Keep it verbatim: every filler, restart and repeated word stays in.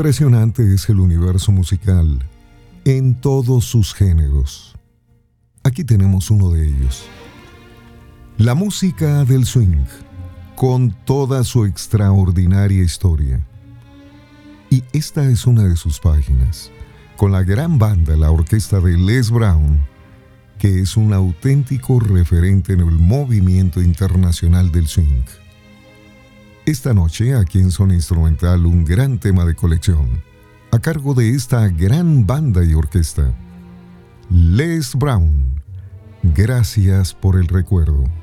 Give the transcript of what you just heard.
impresionante es el universo musical en todos sus géneros. Aquí tenemos uno de ellos. La música del swing, con toda su extraordinaria historia. Y esta es una de sus páginas, con la gran banda, la orquesta de Les Brown, que es un auténtico referente en el movimiento internacional del swing. Esta noche, aquí en Zona Instrumental, un gran tema de colección, a cargo de esta gran banda y orquesta, Les Brown. Gracias por el recuerdo.